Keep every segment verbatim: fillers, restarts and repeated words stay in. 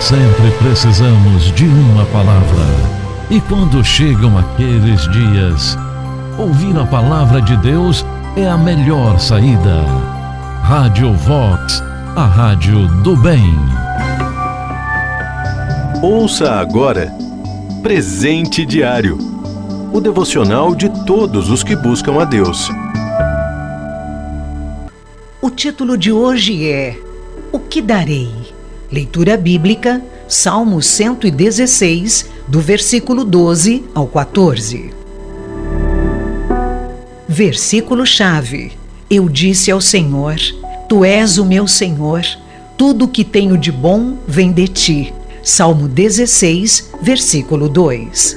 Sempre precisamos de uma palavra. E quando chegam aqueles dias, ouvir a palavra de Deus é a melhor saída. Rádio Vox, a rádio do bem. Ouça agora Presente Diário, o devocional de todos os que buscam a Deus. O título de hoje é O que darei? Leitura bíblica, Salmo cento e dezesseis, do versículo doze ao quatorze. Versículo-chave. Eu disse ao Senhor, Tu és o meu Senhor, tudo que tenho de bom vem de Ti. Salmo dezesseis, versículo dois.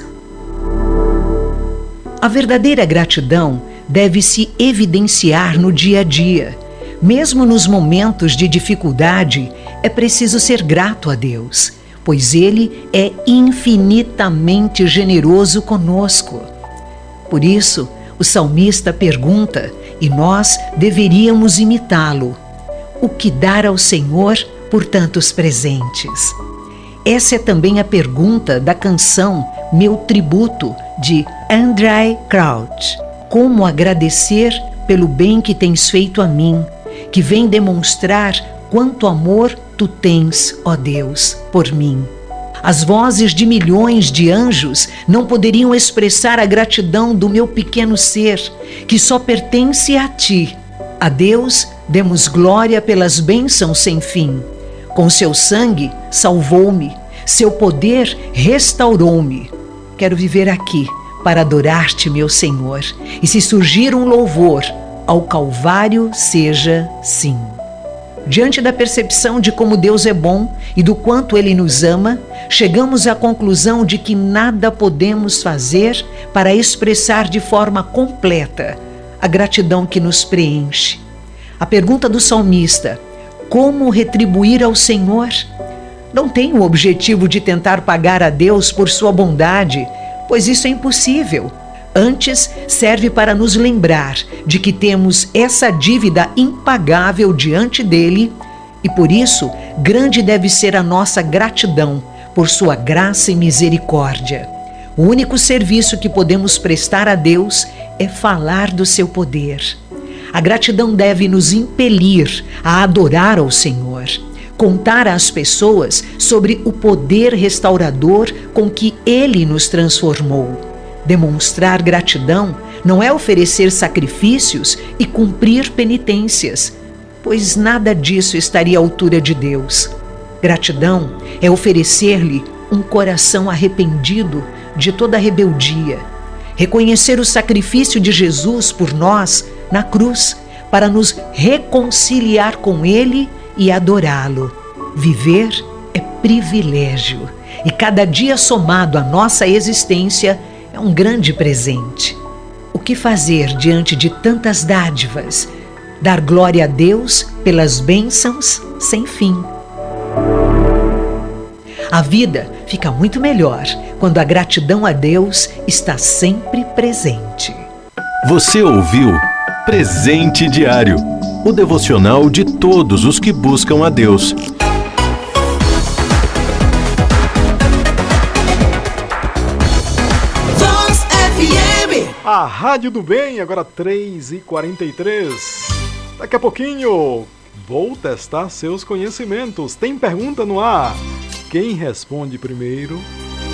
A verdadeira gratidão deve se evidenciar no dia a dia. Mesmo nos momentos de dificuldade, é preciso ser grato a Deus, pois Ele é infinitamente generoso conosco. Por isso, o salmista pergunta, e nós deveríamos imitá-lo: o que dar ao Senhor por tantos presentes? Essa é também a pergunta da canção Meu Tributo, de Andraé Crouch. Como agradecer pelo bem que tens feito a mim, que vem demonstrar quanto amor tu tens, ó Deus, por mim. As vozes de milhões de anjos não poderiam expressar a gratidão do meu pequeno ser, que só pertence a ti. A Deus demos glória pelas bênçãos sem fim. Com seu sangue salvou-me, seu poder restaurou-me. Quero viver aqui para adorar-te, meu Senhor, e se surgir um louvor, ao Calvário seja sim. Diante da percepção de como Deus é bom e do quanto Ele nos ama, chegamos à conclusão de que nada podemos fazer para expressar de forma completa a gratidão que nos preenche. A pergunta do salmista, como retribuir ao Senhor? Não tem o objetivo de tentar pagar a Deus por sua bondade, pois isso é impossível. Antes, serve para nos lembrar de que temos essa dívida impagável diante dele e, por isso, grande deve ser a nossa gratidão por sua graça e misericórdia. O único serviço que podemos prestar a Deus é falar do seu poder. A gratidão deve nos impelir a adorar ao Senhor, contar às pessoas sobre o poder restaurador com que Ele nos transformou. Demonstrar gratidão não é oferecer sacrifícios e cumprir penitências, pois nada disso estaria à altura de Deus. Gratidão é oferecer-lhe um coração arrependido de toda rebeldia, reconhecer o sacrifício de Jesus por nós na cruz para nos reconciliar com Ele e adorá-lo. Viver é privilégio e cada dia somado à nossa existência é um grande presente. O que fazer diante de tantas dádivas? Dar glória a Deus pelas bênçãos sem fim. A vida fica muito melhor quando a gratidão a Deus está sempre presente. Você ouviu Presente Diário, o devocional de todos os que buscam a Deus. A Rádio do Bem, agora três e quarenta e três. Daqui a pouquinho, vou testar seus conhecimentos. Tem pergunta no ar. Quem responde primeiro